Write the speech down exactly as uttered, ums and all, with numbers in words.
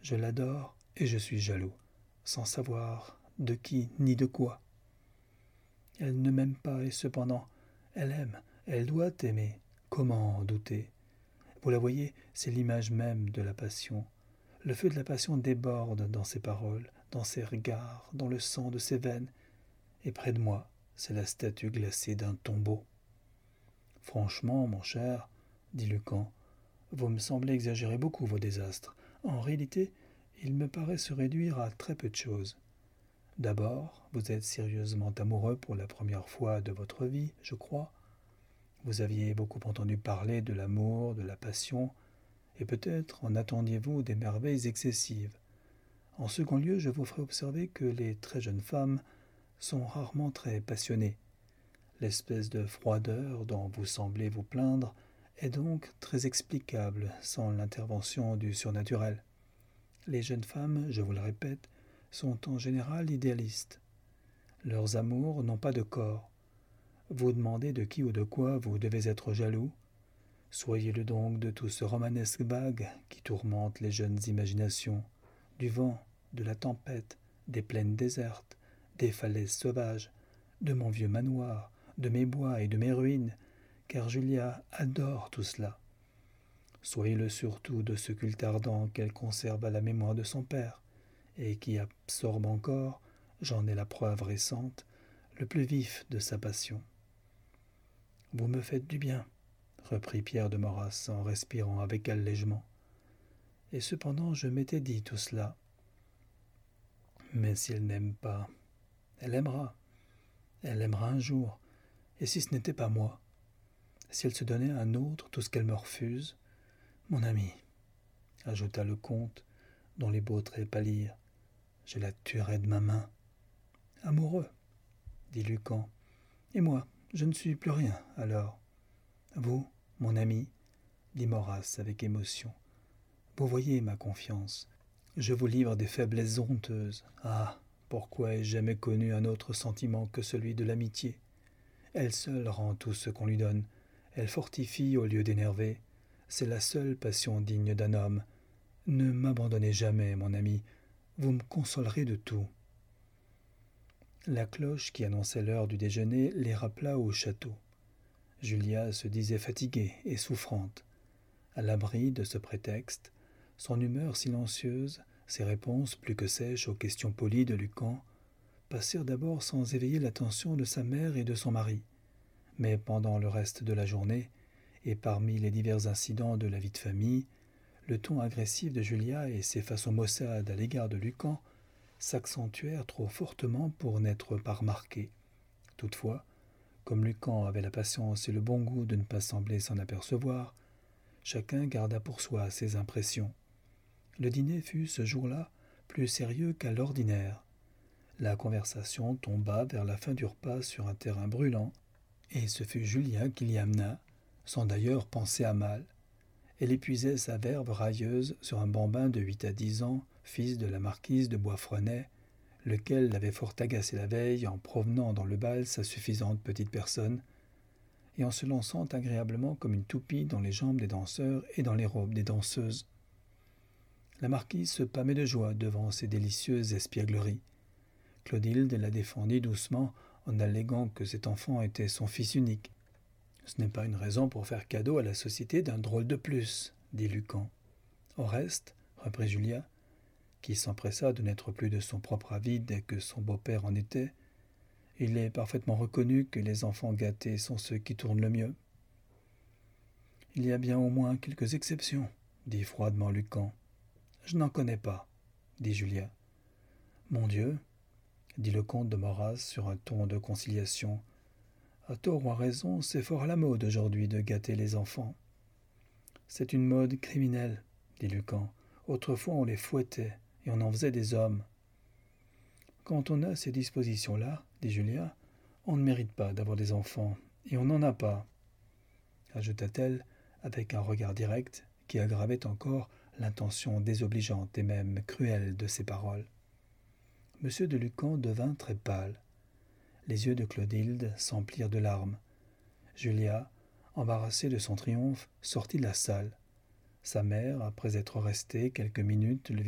Je l'adore et je suis jaloux, sans savoir de qui ni de quoi. Elle ne m'aime pas et cependant, elle aime, elle doit aimer. Comment en douter? Vous la voyez, c'est l'image même de la passion. Le feu de la passion déborde dans ses paroles, dans ses regards, dans le sang de ses veines. Et près de moi, c'est la statue glacée d'un tombeau. Franchement, mon cher, dit Lucan, vous me semblez exagérer beaucoup vos désastres. En réalité, il me paraît se réduire à très peu de choses. D'abord, vous êtes sérieusement amoureux pour la première fois de votre vie, je crois. Vous aviez beaucoup entendu parler de l'amour, de la passion, et peut-être en attendiez-vous des merveilles excessives. En second lieu, je vous ferai observer que les très jeunes femmes sont rarement très passionnées. L'espèce de froideur dont vous semblez vous plaindre est donc très explicable sans l'intervention du surnaturel. Les jeunes femmes, je vous le répète, sont en général idéalistes. Leurs amours n'ont pas de corps. Vous demandez de qui ou de quoi vous devez être jaloux. Soyez-le donc de tout ce romanesque vague qui tourmente les jeunes imaginations, du vent, de la tempête, des plaines désertes, des falaises sauvages, de mon vieux manoir, de mes bois et de mes ruines, car Julia adore tout cela. Soyez-le surtout de ce culte ardent qu'elle conserve à la mémoire de son père, et qui absorbe encore, j'en ai la preuve récente, le plus vif de sa passion. « Vous me faites du bien, » reprit Pierre de Moras en respirant avec allègement. « Et cependant je m'étais dit tout cela. Mais si elle n'aime pas, elle aimera. Elle aimera un jour, et si ce n'était pas moi, si elle se donnait à un autre tout ce qu'elle me refuse, mon ami, ajouta le comte, dont les beaux traits pâlirent, je la tuerais de ma main. Amoureux, dit Lucan. Et moi, je ne suis plus rien, alors. Vous, mon ami, dit Moras avec émotion, vous voyez ma confiance. Je vous livre des faiblesses honteuses. Ah, pourquoi ai-je jamais connu un autre sentiment que celui de l'amitié? Elle seule rend tout ce qu'on lui donne. Elle fortifie au lieu d'énerver. C'est la seule passion digne d'un homme. Ne m'abandonnez jamais, mon ami. Vous me consolerez de tout. La cloche qui annonçait l'heure du déjeuner les rappela au château. Julia se disait fatiguée et souffrante. À l'abri de ce prétexte, son humeur silencieuse, ses réponses plus que sèches aux questions polies de Lucan, passèrent d'abord sans éveiller l'attention de sa mère et de son mari. Mais pendant le reste de la journée, et parmi les divers incidents de la vie de famille, le ton agressif de Julia et ses façons maussades à l'égard de Lucan s'accentuèrent trop fortement pour n'être pas remarqués. Toutefois, comme Lucan avait la patience et le bon goût de ne pas sembler s'en apercevoir, chacun garda pour soi ses impressions. Le dîner fut ce jour-là plus sérieux qu'à l'ordinaire. La conversation tomba vers la fin du repas sur un terrain brûlant, et ce fut Julia qui l'y amena, sans d'ailleurs penser à mal. Elle épuisait sa verve railleuse sur un bambin de huit à dix ans, fils de la marquise de Boisfrenet, lequel l'avait fort agacé la veille en promenant dans le bal sa suffisante petite personne, et en se lançant agréablement comme une toupie dans les jambes des danseurs et dans les robes des danseuses. La marquise se pâmait de joie devant ces délicieuses espiègleries. Clotilde la défendit doucement en alléguant que cet enfant était son fils unique. « Ce n'est pas une raison pour faire cadeau à la société d'un drôle de plus, » dit Lucan. « Au reste, » reprit Julia, qui s'empressa de n'être plus de son propre avis dès que son beau-père en était, « il est parfaitement reconnu que les enfants gâtés sont ceux qui tournent le mieux. »« Il y a bien au moins quelques exceptions, » dit froidement Lucan. « Je n'en connais pas, » dit Julia. « Mon Dieu, » dit le comte de Moras sur un ton de conciliation, « à tort ou à raison, c'est fort à la mode aujourd'hui de gâter les enfants. »« C'est une mode criminelle, » dit Lucan. « Autrefois on les fouettait et on en faisait des hommes. »« Quand on a ces dispositions-là, » dit Julia, « on ne mérite pas d'avoir des enfants, et on n'en a pas, » ajouta-t-elle avec un regard direct qui aggravait encore l'intention désobligeante et même cruelle de ses paroles. Monsieur de Lucan devint très pâle. Les yeux de Clotilde s'emplirent de larmes. Julia, embarrassée de son triomphe, sortit de la salle. Sa mère, après être restée quelques minutes, le